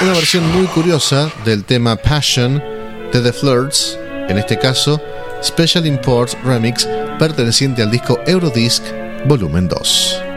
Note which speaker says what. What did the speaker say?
Speaker 1: una versión muy curiosa del tema Passion de The Flirts, en este caso Special Import Remix, perteneciente al disco Eurodisc Volumen 2.